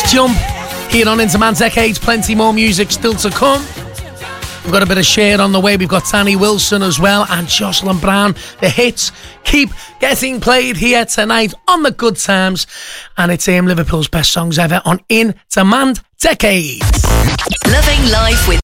Jump here on Into Man Decades. Plenty more music still to come. We've got a bit of Cher on the way. We've got Danny Wilson as well and Jocelyn Brown. The hits keep getting played here tonight on the Good Times. And it's Liverpool's best songs ever on In Demand Decades. Loving life with